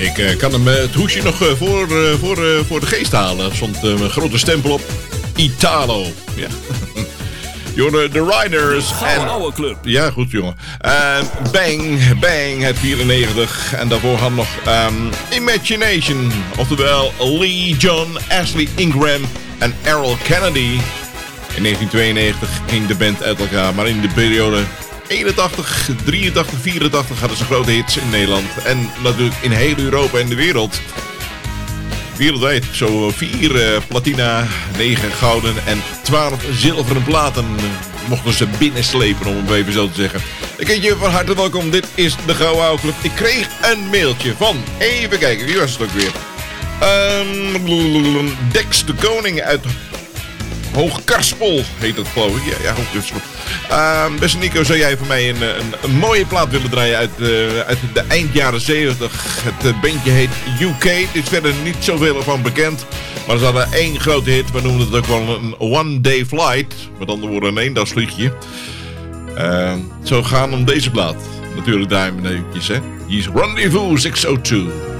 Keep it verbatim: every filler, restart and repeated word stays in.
Ik uh, kan hem uh, het hoesje nog uh, voor, uh, voor, uh, voor de geest halen. Er stond uh, een grote stempel op. Italo. Ja. Jongen, de Riders. En oude club. Ja, goed jongen. Uh, bang, Bang, het vierennegentig. En daarvoor hadden we nog um, Imagination. Oftewel Lee, John, Ashley Ingram en Errol Kennedy. In negentien tweeënnegentig ging de band uit elkaar. Maar in de periode eenentachtig, drieëntachtig, vierentachtig hadden ze grote hits in Nederland. En natuurlijk in heel Europa en de wereld. Wereldwijd zo vier uh, platina, negen gouden en twaalf zilveren platen uh, mochten ze binnenslepen, om het even zo te zeggen. Ik heet je van harte welkom, dit is de Gouden Oude Club. Ik kreeg een mailtje van, even kijken, wie was het ook weer? Um, Dex de Koning uit Hoogkarspel heet dat geloof ik. Ja, ja Hoogkarspel. Uh, beste Nico, zou jij voor mij een, een, een mooie plaat willen draaien uit, uh, uit de eind jaren zeventig. Het uh, bandje heet U K. Er is verder niet zoveel van bekend. Maar ze hadden één grote hit. We noemden het ook wel een one day flight. Met andere woorden een eendagsvliegje. Uh, zo gaan om deze plaat. Natuurlijk draaien we eventjes, hè. Hier is Rendezvous zeshonderdtwee.